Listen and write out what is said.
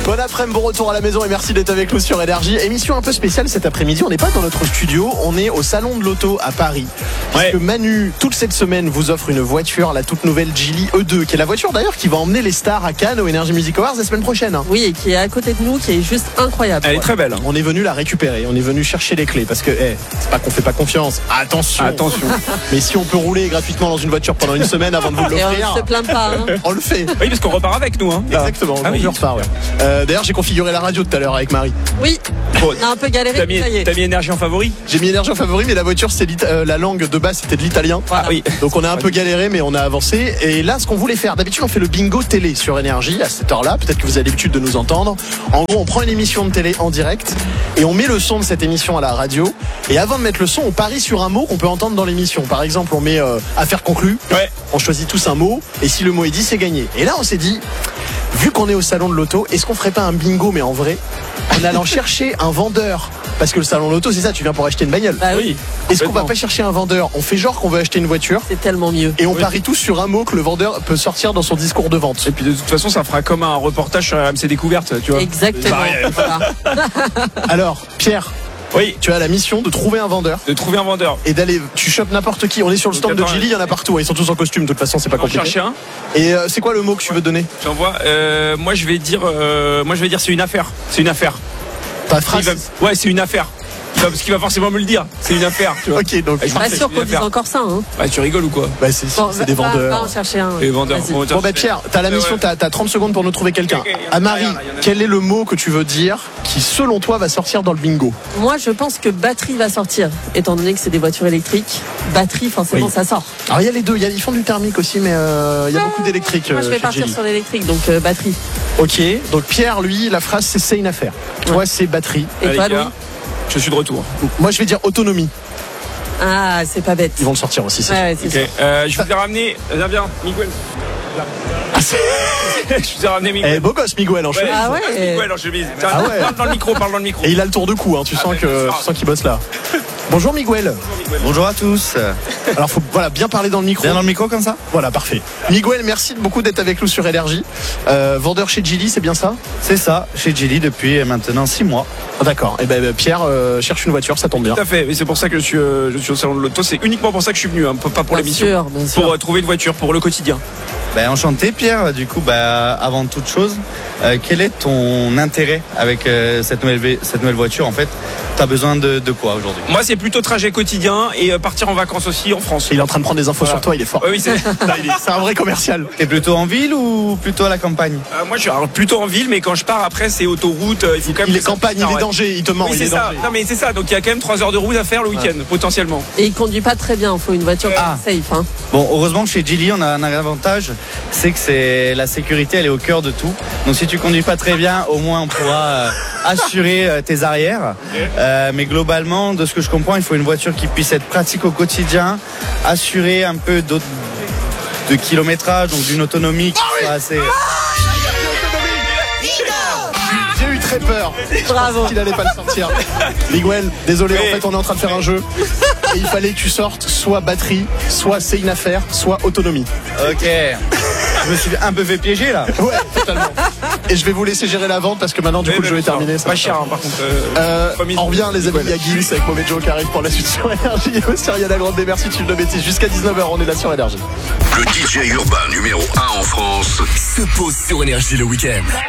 Bon après-midi, bon retour à la maison et merci d'être avec nous sur Énergie. Émission un peu spéciale cet après-midi, on n'est pas dans notre studio, on est au salon de l'auto à Paris. Parce que Manu, toute cette semaine, vous offre une voiture, la toute nouvelle Geely E2, qui est la voiture d'ailleurs qui va emmener les stars à Cannes au Energy Music Awards la semaine prochaine. Oui, et qui est à côté de nous, qui est juste incroyable. Elle est très belle. On est venu la récupérer, on est venu chercher les clés parce que c'est pas qu'on fait pas confiance. Attention. Mais si on peut rouler gratuitement dans une voiture pendant une semaine avant de vous Et l'offrir, on ne se plaint pas. on le fait. Oui, parce qu'on repart avec nous. Exactement, je repars. D'ailleurs, j'ai configuré la radio tout à l'heure avec Marie. Oui, on a un peu galéré. T'as mis énergie en favori? J'ai mis énergie en favori, mais la voiture, c'est la langue de base, c'était de l'italien. Voilà. Oui. Donc on a un peu galéré, mais on a avancé. Et là, ce qu'on voulait faire, d'habitude, on fait le bingo télé sur Énergie à cette heure-là. Peut-être que vous avez l'habitude de nous entendre. En gros, on prend une émission de télé en direct et on met le son de cette émission à la radio. Et avant de mettre le son, on parie sur un mot qu'on peut entendre dans l'émission. Par exemple, on met affaire conclue. Ouais. On choisit tous un mot. Et si le mot est dit, c'est gagné. Et là, on s'est dit, vu qu'on est au salon de l'auto, est-ce qu'on ferait pas un bingo, mais en vrai, en allant chercher un vendeur? Parce que le salon de l'auto, c'est ça, tu viens pour acheter une bagnole. Bah oui. Est-ce qu'on va pas chercher un vendeur? On fait genre qu'on veut acheter une voiture. C'est tellement mieux. Et on parie tous sur un mot que le vendeur peut sortir dans son discours de vente. Et puis de toute façon, ça fera comme un reportage sur RMC Découverte, tu vois. Exactement. Voilà. Alors, Pierre, Oui, tu as la mission de trouver un vendeur. de trouver un vendeur. Et d'aller, tu chopes n'importe qui. On est sur le stand de Attends, Geely, il y en a partout. Ils sont tous en costume, de toute façon, c'est pas On va compliqué. chercher un. Et c'est quoi le mot que tu veux donner? J'envoie. Moi, je vais dire c'est une affaire. C'est une affaire. Ta phrase. Ouais, c'est une affaire. Parce qu'il va forcément me le dire. C'est une affaire, tu vois. Ok, donc. Je Pas pense sûr que qu'on c'est une dise affaire. encore ça. Hein. Bah, tu rigoles ou quoi? Bah, c'est Bon, des va vendeurs. en chercher un. Les vendeurs. Vas-y. Bon, Bon bah Pierre, t'as la mission, t'as 30 secondes pour nous trouver quelqu'un. À Marie, quel est le mot que tu veux dire qui selon toi va sortir dans le bingo? Moi, je pense que batterie va sortir, étant donné que c'est des voitures électriques. Batterie, forcément, Oui. ça sort. Alors il y a les deux, ils font du thermique aussi, mais il y a beaucoup d'électrique. Moi, je vais chez partir Geely. sur l'électrique, donc batterie. Ok, donc Pierre, lui, la phrase c'est une affaire. Toi, c'est batterie. Et Allez, toi, les gars, Louis? je suis de retour. Moi, je vais dire autonomie. Ah, c'est pas bête. Ils vont le sortir aussi, c'est Ouais, c'est Ok. sûr. Je vous ai ramené. Viens, Miguel. Je vous ai ramené Miguel. beau gosse, Miguel, en chemise. Ah ouais. Miguel en chemise. Tiens, Ah ouais. parle dans le micro, parle dans le micro. Et il a le tour de cou, hein. Tu sens qu'il bosse là. Bonjour Miguel. Bonjour à tous. Alors faut bien parler dans le micro. Bien dans le micro comme ça? Voilà, parfait. Miguel, merci beaucoup d'être avec nous sur Énergie. Vendeur chez Geely, c'est bien ça? C'est ça, chez Geely depuis maintenant 6 mois. Ah, d'accord. Et ben Pierre cherche une voiture, ça tombe bien. Tout à fait. Et c'est pour ça que je suis au salon de l'auto. C'est uniquement pour ça que je suis venu, hein, pas pour Bien l'émission. sûr, bien sûr. Pour trouver une voiture pour le quotidien. Enchanté Pierre, du coup avant toute chose, quel est ton intérêt avec cette nouvelle voiture en fait? Tu as besoin de quoi aujourd'hui? Moi, c'est plutôt trajet quotidien et partir en vacances aussi en France. Il est en train de prendre des infos sur toi, il est fort. Oui, c'est. C'est un vrai commercial. T'es plutôt en ville ou plutôt à la campagne? Moi, je suis plutôt en ville, mais quand je pars après, c'est autoroute. Il faut quand même. Il est que ça campagne, puisse- il est ouais. danger, il te ment, Oui, il c'est est ça. danger. Non, mais c'est ça. Donc, il y a quand même 3 heures de route à faire le week-end, potentiellement. Et il conduit pas très bien. Il faut une voiture safe. Hein. Bon, heureusement chez Geely on a un avantage, c'est que la sécurité elle est au cœur de tout. Donc si tu conduis pas très bien, au moins on pourra assurer tes arrières. Mais globalement, de ce que je comprends, il faut une voiture qui puisse être pratique au quotidien, assurer un peu de kilométrage, donc d'une autonomie qui soit assez... J'ai eu très peur. Bravo. Qu'il allait pas le sortir. Miguel, désolé, Oui. en fait on est en train de faire un jeu. Et il fallait que tu sortes soit batterie, soit c'est une affaire, soit autonomie. Ok. Je me suis un peu fait piéger là. Ouais, totalement. Et je vais vous laisser gérer la vente parce que maintenant du coup le jeu est terminé. Ça Pas va cher, pas. hein, par contre. On revient les amis, il y a Gims avec Mauvais Joe qui arrive pour la suite sur Énergie. Et aussi Ariana Grande, merci tu de bêtises. Jusqu'à 19h, on est là sur Énergie. Le DJ urbain numéro 1 en France se pose sur Énergie le week-end.